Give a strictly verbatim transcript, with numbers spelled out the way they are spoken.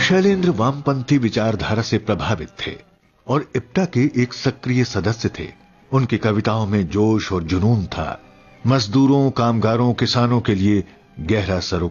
शैलेंद्र वामपंथी विचारधारा से प्रभावित थे और इप्टा के एक सक्रिय सदस्य थे। उनकी कविताओं में जोश और जुनून था। मजदूरों, कामगारों, किसानों के लिए गहरा सरोकार